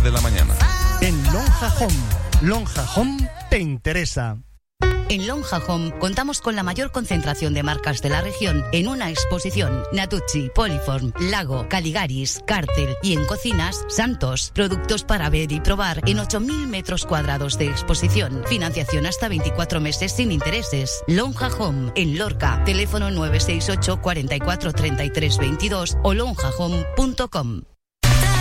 10 de la mañana. En Lonja Home. Lonja Home te interesa. En Lonja Home contamos con la mayor concentración de marcas de la región en una exposición. Natuzzi, Poliform, Lago, Caligaris, Cártel y en cocinas, Santos. Productos para ver y probar en 8.000 metros cuadrados de exposición. Financiación hasta 24 meses sin intereses. Lonja Home en Lorca. Teléfono 968 44 33 22 o lonjahome.com.